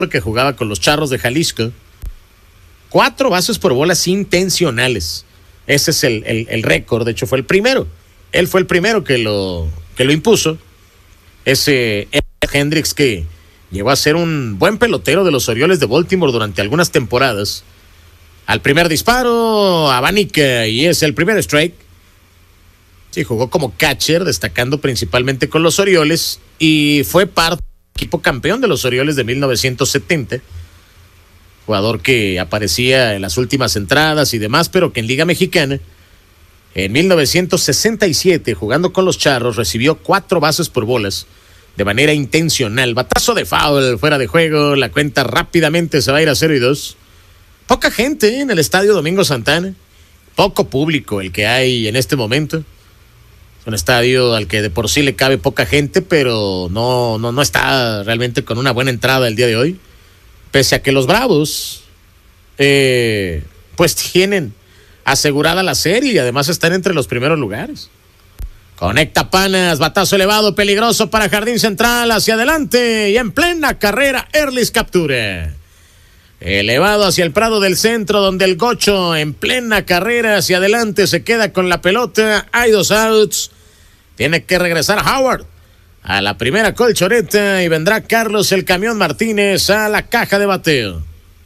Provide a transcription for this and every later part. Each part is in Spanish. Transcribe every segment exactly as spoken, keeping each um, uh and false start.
que jugaba con los Charros de Jalisco. Cuatro bases por bolas intencionales. Ese es el, el, el récord. De hecho, fue el primero. Él fue el primero que lo, que lo impuso. Ese Hendricks, que llegó a ser un buen pelotero de los Orioles de Baltimore durante algunas temporadas. Al primer disparo, abanica y es el primer strike. Sí, jugó como catcher, destacando principalmente con los Orioles y fue parte del equipo campeón de los Orioles de mil novecientos setenta. Jugador que aparecía en las últimas entradas y demás, pero que en Liga Mexicana, en mil novecientos sesenta y siete, jugando con los Charros, recibió cuatro bases por bolas de manera intencional. Batazo de foul, fuera de juego, la cuenta rápidamente se va a ir a cero y dos. Poca gente ¿eh? en el estadio Domingo Santana, poco público el que hay en este momento. Es un estadio al que de por sí le cabe poca gente, pero no, no, no está realmente con una buena entrada el día de hoy. Pese a que los Bravos, eh, pues tienen asegurada la serie y además están entre los primeros lugares. Conecta Panas, batazo elevado, peligroso para Jardín Central, hacia adelante y en plena carrera, Erlis captura. Elevado hacia el Prado del Centro, donde el Gocho en plena carrera hacia adelante se queda con la pelota. Hay dos outs. Tiene que regresar Howard a la primera colchoneta y vendrá Carlos el Camión Martínez a la caja de bateo.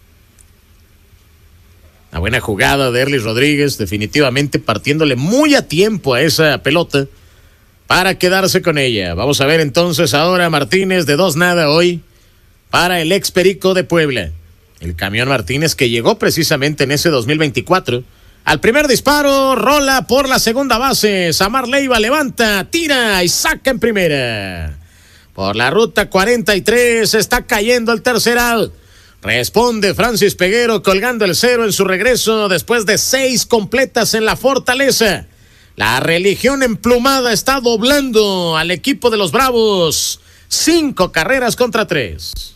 Una buena jugada de Erlis Rodríguez, definitivamente partiéndole muy a tiempo a esa pelota para quedarse con ella. Vamos a ver entonces ahora Martínez de dos nada hoy para el ex Perico de Puebla. El Camión Martínez que llegó precisamente en ese dos mil veinticuatro. Al primer disparo, rola por la segunda base. Samar Leiva levanta, tira y saca en primera. Por la ruta cuarenta y tres está cayendo el tercer out. Responde Francis Peguero colgando el cero en su regreso después de seis completas en la Fortaleza. La religión emplumada está doblando al equipo de los Bravos. Cinco carreras contra tres.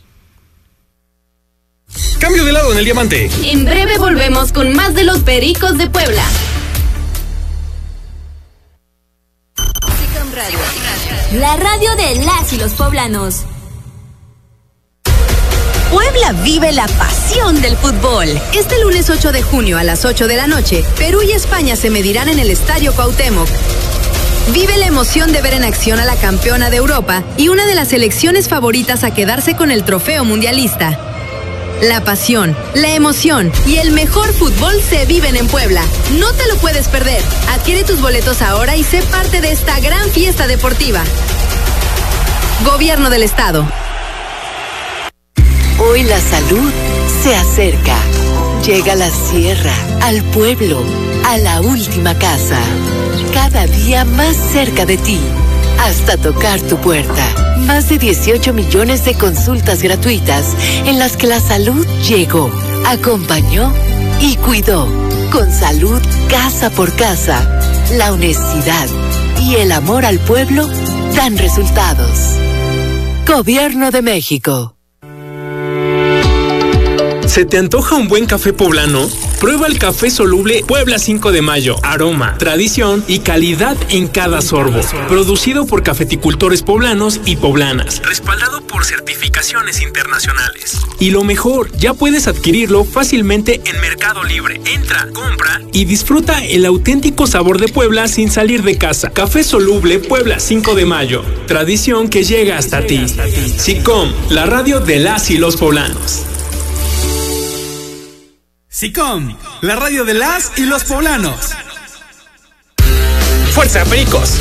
Cambio de lado en el diamante. En breve volvemos con más de los Pericos de Puebla. Sicom Radio, la radio de las y los poblanos. Puebla vive la pasión del fútbol. Este lunes ocho de junio a las ocho de la noche, Perú y España se medirán en el Estadio Cuauhtémoc. Vive la emoción de ver en acción a la campeona de Europa y una de las selecciones favoritas a quedarse con el trofeo mundialista. La pasión, la emoción y el mejor fútbol se viven en Puebla. No te lo puedes perder. Adquiere tus boletos ahora y sé parte de esta gran fiesta deportiva. Gobierno del Estado. Hoy la salud se acerca. Llega a la sierra, al pueblo, a la última casa. Cada día más cerca de ti, hasta tocar tu puerta. Más de dieciocho millones de consultas gratuitas en las que la salud llegó, acompañó y cuidó. Con salud casa por casa, la honestidad y el amor al pueblo dan resultados. Gobierno de México. ¿Se te antoja un buen café poblano? Prueba el café soluble Puebla cinco de mayo. Aroma, tradición y calidad en cada sorbo. Producido por cafeticultores poblanos y poblanas. Respaldado por certificaciones internacionales. Y lo mejor, ya puedes adquirirlo fácilmente en Mercado Libre. Entra, compra y disfruta el auténtico sabor de Puebla sin salir de casa. Café soluble Puebla cinco de mayo. Tradición que llega hasta ti. Sicom, la radio de las y los poblanos. Sicom, la radio de las y los poblanos. ¡Fuerza, Pericos!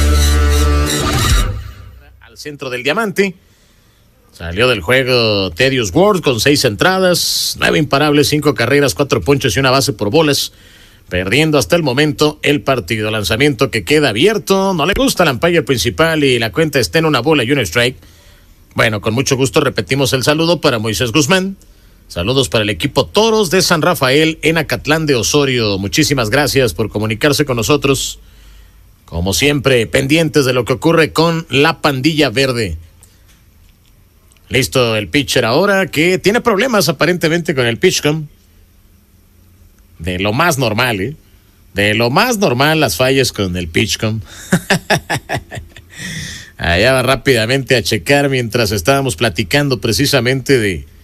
Al centro del diamante. Salió del juego Thaddeus Ward con seis entradas, nueve imparables, cinco carreras, cuatro ponches y una base por bolas. Perdiendo hasta el momento el partido. Lanzamiento que queda abierto. No le gusta al umpire principal y la cuenta está en una bola y un strike. Bueno, con mucho gusto repetimos el saludo para Moisés Guzmán. Saludos para el equipo Toros de San Rafael en Acatlán de Osorio. Muchísimas gracias por comunicarse con nosotros. Como siempre, pendientes de lo que ocurre con la pandilla verde. Listo el pitcher ahora, que tiene problemas aparentemente con el pitchcom. De lo más normal, ¿eh? De lo más normal las fallas con el pitchcom. Allá va rápidamente a checar mientras estábamos platicando precisamente de